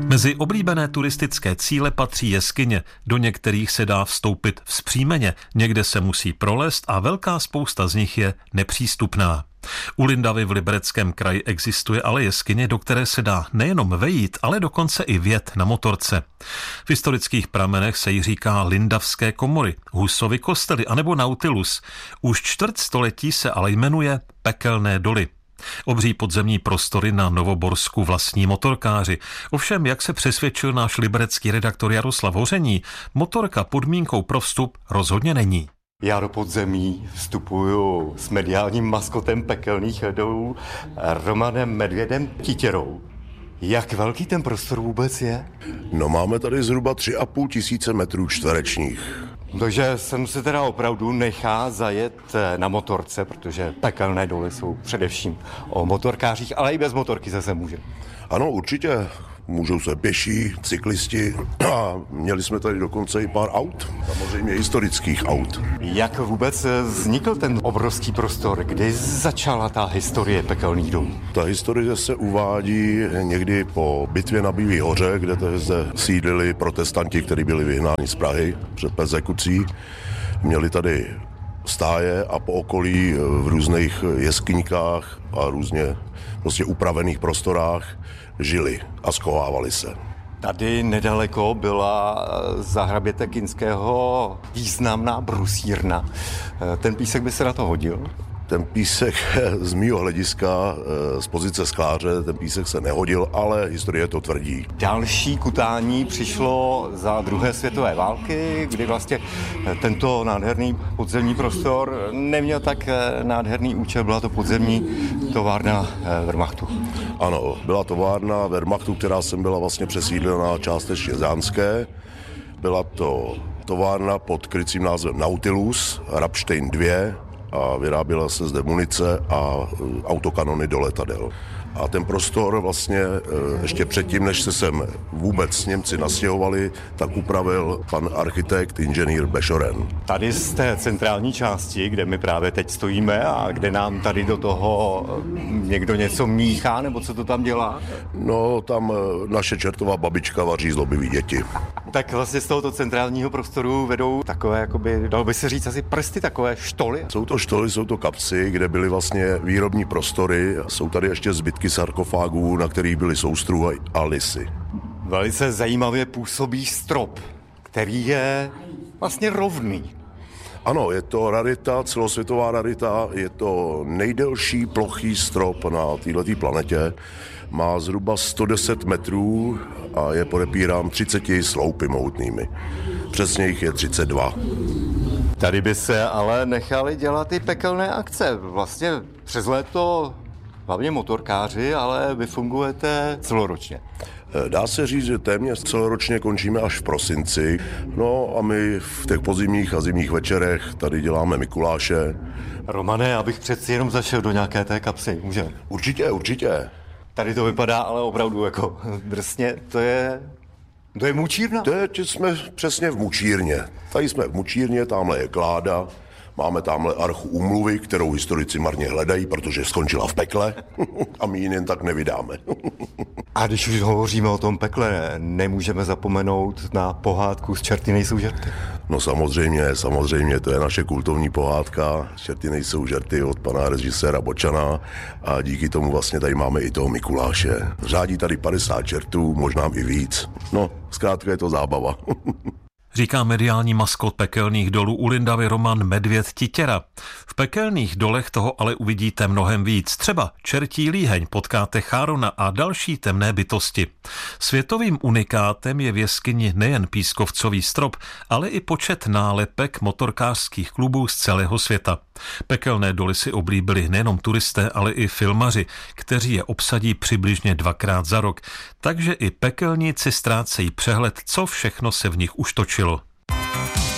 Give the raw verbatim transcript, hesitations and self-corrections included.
Mezi oblíbené turistické cíle patří jeskyně, do některých se dá vstoupit vzpřímeně, někde se musí prolézt a velká spousta z nich je nepřístupná. U Lindavy v Libereckém kraji existuje ale jeskyně, do které se dá nejenom vejít, ale dokonce i vjet na motorce. V historických pramenech se jí říká Lindavské komory, Husovy kostely anebo Nautilus. Už čtvrt století se ale jmenuje Pekelné doly. Obří podzemní prostory na Novoborsku vlastní motorkáři. Ovšem, jak se přesvědčil náš liberecký redaktor Jaroslav Hoření, motorka podmínkou pro vstup rozhodně není. Já do podzemí vstupuju s mediálním maskotem Pekelných dolů Romanem Medvědem Titěrou. Jak velký ten prostor vůbec je? No, máme tady zhruba tři a půl tisíce metrů čtverečních. Takže jsem se teda opravdu nechá zajet na motorce, protože Pekelné doly jsou především o motorkářích, ale i bez motorky se se může. Ano, určitě. Můžou se pěší, cyklisti a měli jsme tady dokonce i pár aut, samozřejmě historických aut. Jak vůbec vznikl ten obrovský prostor? Kdy začala ta historie Pekelných dolů? Ta historie se uvádí někdy po bitvě na Bílé hoře, kde zde sídlili protestanti, kteří byli vyhnáni z Prahy před perzekucí. Měli tady stáje a po okolí v různých jeskyňkách a různě prostě upravených prostorách žili a schovávali se. Tady nedaleko byla za hraběte Kinského významná brusírna. Ten písek by se na to hodil? Ten písek z mýho hlediska, z pozice skláře, ten písek se nehodil, ale historie to tvrdí. Další kutání přišlo za druhé světové války, kdy vlastně tento nádherný podzemní prostor neměl tak nádherný účel, byla to podzemní továrna Wehrmachtu. Ano, byla továrna Wehrmachtu, která sem byla vlastně přesídlena částečně z Jánské. Byla to továrna pod krycím názvem Nautilus, Rapstein dva, a vyráběla se zde munice a autokanony do letadel. A ten prostor vlastně ještě předtím, než se sem vůbec Němci nastěhovali, tak upravil pan architekt, inženýr Bešoren. Tady z té centrální části, kde my právě teď stojíme a kde nám tady do toho někdo něco míchá, nebo co to tam dělá? No, tam naše čertová babička vaří zlobivý děti. Tak vlastně z tohoto centrálního prostoru vedou takové, jakoby, dalo by se říct, asi prsty, takové štoly? Jsou to štoly, jsou to kapsy, kde byly vlastně výrobní prostory. Jsou tady ještě zbytky sarkofágů, na kterých byly soustruhy a lisy. Velice zajímavě působí strop, který je vlastně rovný. Ano, je to rarita, celosvětová rarita, je to nejdelší plochý strop na této planetě. Má zhruba sto deset metrů a je podepírán třiceti sloupy mohutnými. Přesně jich je třicet dva. Tady by se ale nechali dělat i pekelné akce. Vlastně přes léto hlavně motorkáři, ale vy fungujete celoročně. Dá se říct, že téměř celoročně končíme až v prosinci. No a my v těch podzimních a zimních večerech tady děláme Mikuláše. Romane, abych přeci jenom zašel do nějaké té kapsy, můžeme? Určitě, určitě. Tady to vypadá ale opravdu jako drsně, to je... To je mučírna? Teď jsme přesně v mučírně. Tady jsme v mučírně, tamhle je kláda. Máme tamhle archu úmluvy, kterou historici marně hledají, protože skončila v pekle a my ji jen tak nevydáme. A když už hovoříme o tom pekle, nemůžeme zapomenout na pohádku Z čerty nejsou žerty. No samozřejmě, samozřejmě, to je naše kultovní pohádka Z čerty nejsou žerty od pana režiséra Bočana a díky tomu vlastně tady máme i toho Mikuláše. Řádí tady padesát čertů, možná i víc. No, zkrátka je to zábava. Říká mediální maskot Pekelných dolů u Lindavy Roman Medvěd Titěra. V Pekelných dolech toho ale uvidíte mnohem víc. Třeba čertí líheň, potkáte Chárona a další temné bytosti. Světovým unikátem je v jeskyni nejen pískovcový strop, ale i počet nálepek motorkářských klubů z celého světa. Pekelné doly si oblíbili nejenom turisté, ale i filmaři, kteří je obsadí přibližně dvakrát za rok. Takže i pekelníci ztrácejí přehled, co všechno se v nich už točilo.